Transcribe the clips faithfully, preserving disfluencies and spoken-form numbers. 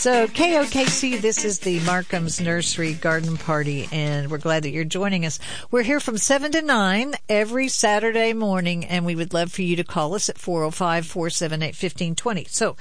So K O K C, this is the Markham's Nursery Garden Party, and we're glad that you're joining us. We're here from seven to nine every Saturday morning, and we would love for you to call us at four oh five, four seven eight, one five two zero. So,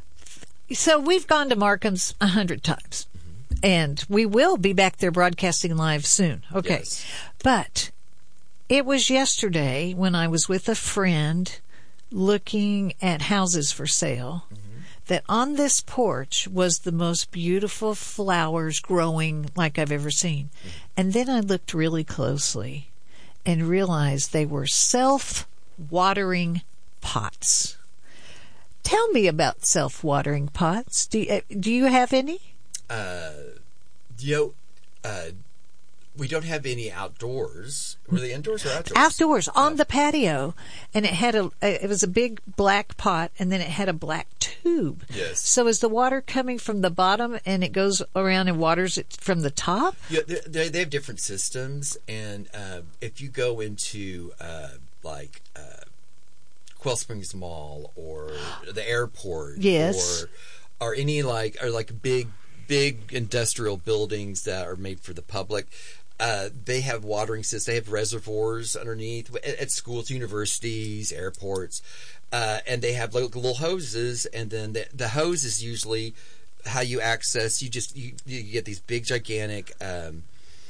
so we've gone to Markham's a hundred times, and we will be back there broadcasting live soon. Okay. Yes. But it was yesterday when I was with a friend looking at houses for sale, mm-hmm. that on this porch was the most beautiful flowers growing like I've ever seen. Mm-hmm. And then I looked really closely and realized they were self-watering pots. Tell me about self-watering pots. Do you, do you have any? Uh, you know, uh, we don't have any outdoors. Were they indoors or outdoors? Outdoors, on oh. the patio. And it had a, it was a big black pot, and then it had a black tube. Yes. So is the water coming from the bottom and it goes around and waters it from the top? Yeah, they, they have different systems. And uh, if you go into, uh, like, uh, Quail Springs Mall or the airport, yes. or, or any, like, or like big, big industrial buildings that are made for the public, Uh, they have watering systems. They have reservoirs underneath at, at schools, universities, airports, uh, and they have little, little hoses. And then the, the hose is usually how you access. You just you, you get these big, gigantic um,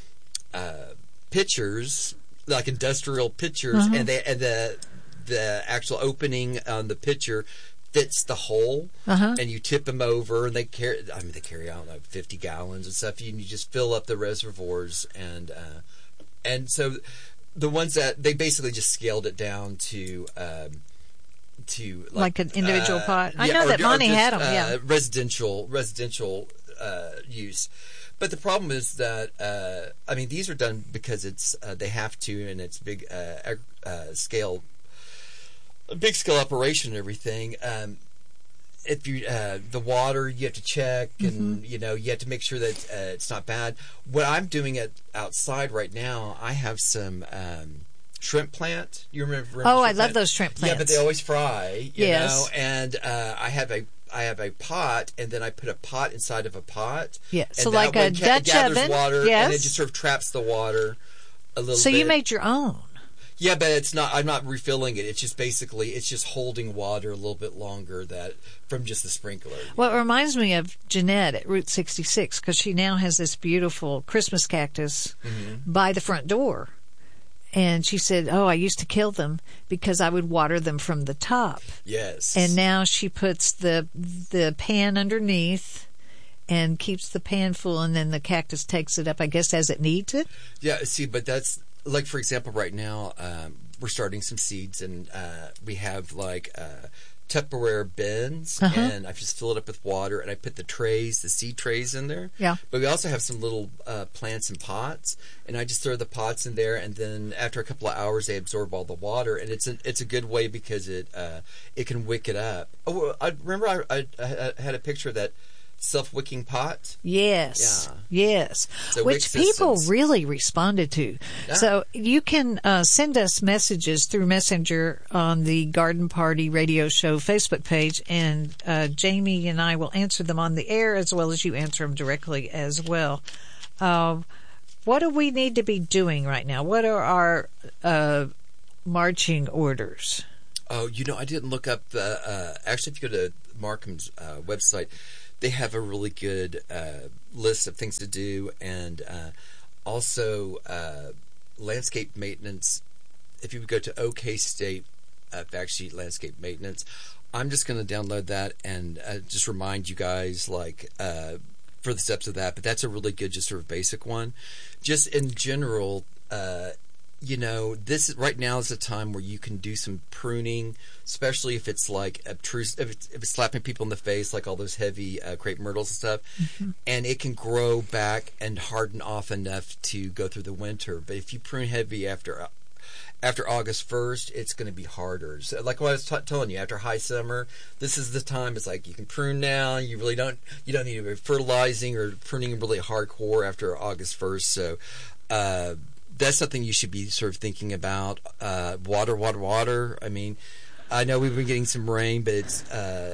uh, pitchers, like industrial pitchers, uh-huh. and they and the the actual opening on the pitcher fits the hole, uh-huh. and you tip them over, and they carry. I mean, they carry out like fifty gallons and stuff. You, you just fill up the reservoirs, and uh, and so the ones that they basically just scaled it down to um, to like like, an individual uh, pot. I yeah, know or, that Monty just, had them. Uh, yeah, residential residential uh, use. But the problem is that uh, I mean, these are done because it's uh, they have to, and it's big uh, uh, scale. A big scale operation and everything. Um, if you uh, the water you have to check, and mm-hmm. you know you have to make sure that uh, it's not bad. What I'm doing at outside right now, I have some um, shrimp plant. You remember? remember oh, I plant? love those shrimp plants. Yeah, but they always fry. You yes. know, and uh, I have a I have a pot, and then I put a pot inside of a pot. Yeah, and so like a ca- Dutch gathers oven. water, yes. and it just sort of traps the water a little. So bit. you made your own. Yeah, but it's not. I'm not refilling it. It's just basically, it's just holding water a little bit longer that from just the sprinkler. Well, it reminds me of Jeanette at Route sixty-six, because she now has this beautiful Christmas cactus mm-hmm. by the front door, and she said, "Oh, I used to kill them because I would water them from the top." Yes. And now she puts the the pan underneath and keeps the pan full, and then the cactus takes it up, I guess, as it needs it. Yeah. See, but that's. Like, for example, right now, um, we're starting some seeds, and uh, we have, like, uh, Tupperware bins, uh-huh. and I just fill it up with water, and I put the trays, the seed trays in there. Yeah. But we also have some little uh, plants in pots, and I just throw the pots in there, and then after a couple of hours, they absorb all the water, and it's a, it's a good way because it uh, it can wick it up. Oh, I remember I, I, I had a picture of that self-wicking pot. Yes. Yeah. Yes. So which people really responded to. Yeah. So you can uh, send us messages through Messenger on the Garden Party Radio Show Facebook page, and uh, Jamie and I will answer them on the air, as well as you answer them directly as well. Uh, what do we need to be doing right now? What are our uh, marching orders? Oh, you know, I didn't look up the... Uh, actually, if you go to Markham's uh, website, they have a really good uh, list of things to do, and uh, also uh, landscape maintenance. If you would go to OK State uh, Fact Sheet Landscape Maintenance, I'm just going to download that and uh, just remind you guys, like, uh, for the steps of that. But that's a really good, just sort of basic one. Just in general, uh, you know, this right now is a time where you can do some pruning, especially if it's like obtrusive, if it's, if it's slapping people in the face, like all those heavy uh, crepe myrtles and stuff, mm-hmm. and it can grow back and harden off enough to go through the winter. But if you prune heavy after after August first, it's going to be harder. So, like what I was t- telling you, after high summer, this is the time. It's like you can prune now. You really don't. You don't need to be fertilizing or pruning really hardcore after August first. So. Uh, That's something you should be sort of thinking about. Uh, water, water, water. I mean, I know we've been getting some rain, but it's uh,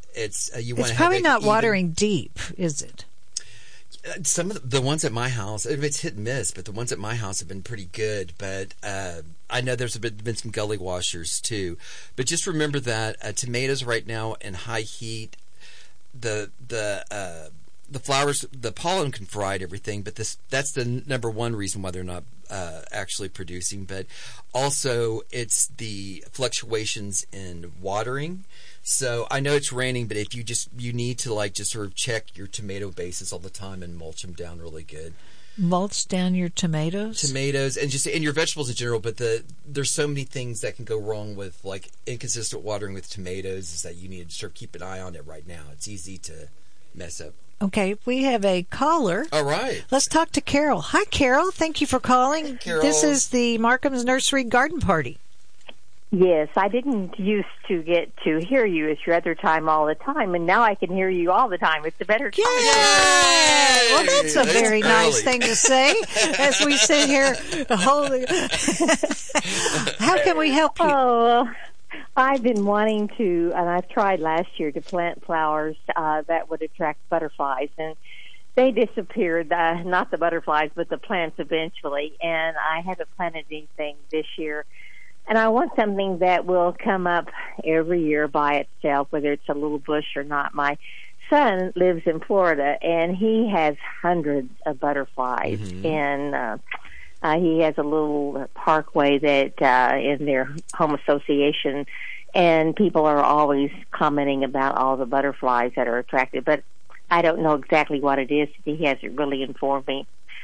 it's uh, you want It's to probably have not even, watering deep, is it? Some of the, the ones at my house, it's hit and miss, but the ones at my house have been pretty good. But uh, I know there's been, been some gully washers too. But just remember that uh, tomatoes right now in high heat, the the uh, the flowers, the pollen can fry and everything. But this that's the n- number one reason why they're not uh, actually producing. But also it's the fluctuations in watering. So I know it's raining, but if you just you need to like just sort of check your tomato bases all the time and mulch them down really good. Mulch down your tomatoes? Tomatoes and just and your vegetables in general, but the there's so many things that can go wrong with like inconsistent watering with tomatoes is that you need to sort of keep an eye on it right now. It's easy to mess up. Okay, we have a caller. All right. Let's talk to Carol. Hi, Carol. Thank you for calling. Hey, Carol. This is the Markham's Nursery Garden Party. Yes, I didn't used to get to hear you at your other time all the time, and now I can hear you all the time. It's a better time. Yay! Well, that's a It's very early. nice thing to say as we sit here holding. How can we help you? Oh, I've been wanting to, and I've tried last year to plant flowers uh, that would attract butterflies, and they disappeared, uh, not the butterflies, but the plants eventually, and I haven't planted anything this year. And I want something that will come up every year by itself, whether it's a little bush or not. My son lives in Florida, and he has hundreds of butterflies. Mm-hmm. And uh, uh, he has a little parkway that uh, in their home association, and people are always commenting about all the butterflies that are attracted. But I don't know exactly what it is. He hasn't really informed me.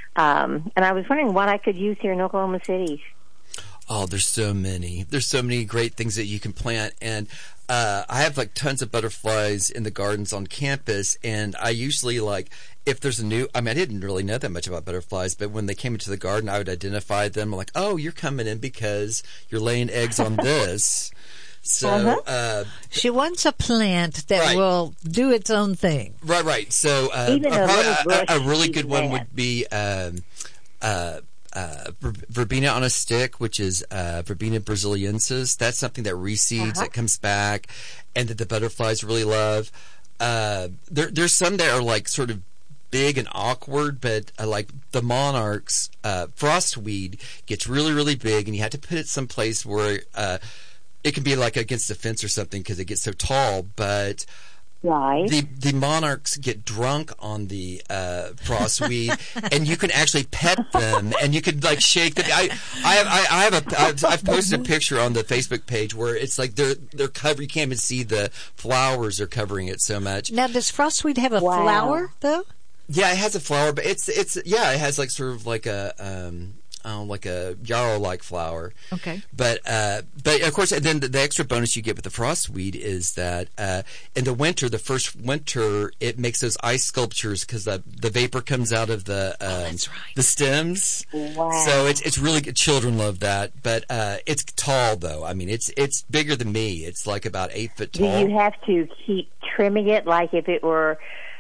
Um, and I was wondering what I could use here in Oklahoma City. Oh, there's so many. There's so many great things that you can plant. And uh, I have like tons of butterflies in the gardens on campus. And I usually like, if there's a new, I mean, I didn't really know that much about butterflies, but when they came into the garden, I would identify them. I'm like, oh, you're coming in because you're laying eggs on this. So, Uh-huh. uh, She wants a plant that Right. will do its own thing. right, right. So, uh, Even a probably little a, bush a really is good one bad. would be, um, uh, Uh, ver- verbena on a stick, which is uh, verbena brasiliensis. That's something that reseeds, Uh-huh. that comes back, and that the butterflies really love. Uh, there, there's some that are like sort of big and awkward, but uh, like the monarchs, uh, frostweed gets really, really big, and you have to put it someplace where uh, it can be like against a fence or something because it gets so tall. But Right. The the monarchs get drunk on the uh, frostweed, and you can actually pet them, and you can like shake them. I I have I, I have a I've, I've posted a picture on the Facebook page where it's like they're they're covered. You can't even see the flowers are covering it so much. Now, does frostweed have a Wow. flower, though? Yeah, it has a flower, but it's it's yeah, it has like sort of like a um oh, like a yarrow like flower. Okay. But uh, but of course, and then the, the extra bonus you get with the frostweed is that uh, in the winter, the first winter, it makes those ice sculptures because the the vapor comes out of the um, Oh, that's right. the stems. Wow. So it's it's really good. Children love that, but uh, it's tall though. I mean, it's it's bigger than me. It's like about eight foot Do tall. you have to keep trimming it like if it were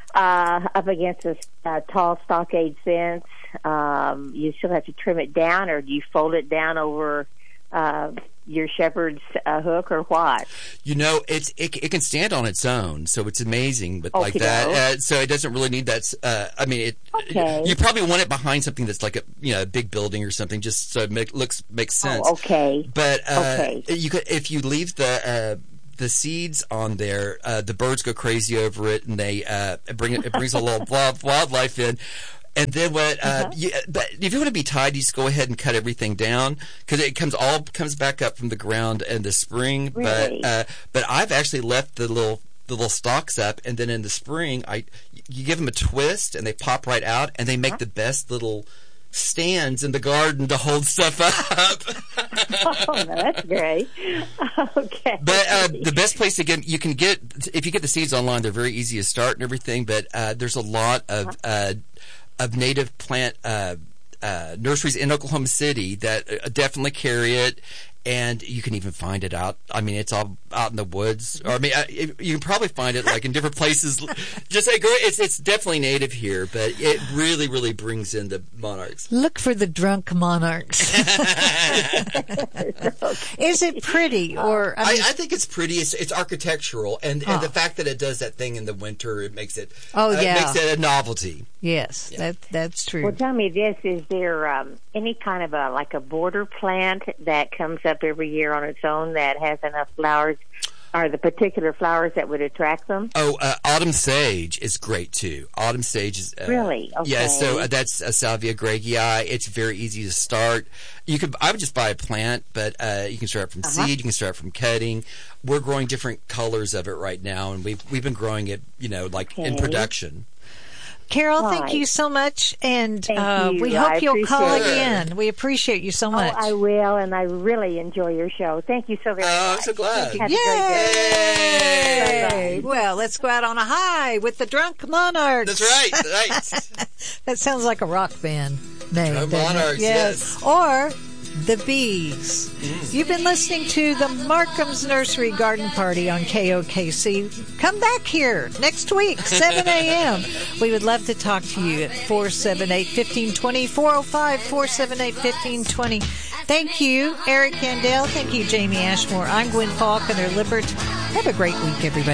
uh, up against a uh, tall stockade fence? Um, you still have to trim it down, or do you fold it down over uh, your shepherd's uh, hook, or what? You know, it's it, it can stand on its own, so it's amazing. But like that, Okey-doke. uh, so it doesn't really need that. Uh, I mean, it. Okay. You probably want it behind something that's like a you know a big building or something, just so it make, looks makes sense. Oh, okay. But uh, Okay. you could if you leave the. Uh, the seeds on there, uh, the birds go crazy over it, and they uh, bring it. It brings a little wild, wildlife in. And then what? Uh, Uh-huh. you, but if you want to be tidy, you just go ahead and cut everything down because it comes all comes back up from the ground in the spring. Really? But uh, but I've actually left the little the little stalks up, and then in the spring, I you give them a twist, and they pop right out, and they make Uh-huh. the best little stands in the garden to hold stuff up. Oh, no, that's great. Okay. But uh, the best place to get you can get if you get the seeds online, they're very easy to start and everything. But uh, there's a lot of uh, of native plant uh, uh, nurseries in Oklahoma City that uh, definitely carry it. and you can even find it out. I mean, it's all out in the woods. Or I mean, I, you can probably find it like in different places. Just like it's it's definitely native here, but it really really brings in the monarchs. Look for the drunk monarchs. Is it pretty or? I, mean, I, I think it's pretty. It's, it's architectural, and, oh. and the fact that it does that thing in the winter, it makes it. Oh uh, yeah, it makes it a novelty. Yes, yeah. that that's true. Well, tell me this: is there um, any kind of a like a border plant that comes up every year on its own that has enough flowers? Are the particular flowers that would attract them? Oh, uh, autumn sage is great too. Autumn sage is uh, really okay. Yeah. So uh, that's a Salvia greggii. It's very easy to start. You could I would just buy a plant, but uh, you can start from uh-huh. seed. You can start from cutting. We're growing different colors of it right now, and we've we've been growing it, you know, like okay. in production. Carol, right. thank you so much, and thank uh, you. we hope I you'll call it. again. We appreciate you so much. Oh, I will, and I really enjoy your show. Thank you so very Oh, much. I'm so glad. Have Yay! a great day. Bye-bye. Well, let's go out on a high with the Drunk Monarchs. That's right. Right. That sounds like a rock band name. Drunk doesn't it? Monarchs, yes. Or the Bees. Mm. You've been listening to the Markham's Nursery Garden Party on K O K C. Come back here next week, seven a.m. We would love to talk to you at four seven eight, one five two zero, four oh five, four seven eight, one five two zero. Thank you, Eric Kandel. Thank you, Jamie Ashmore. I'm Gwen Faulconer Lippert. Have a great week, everybody.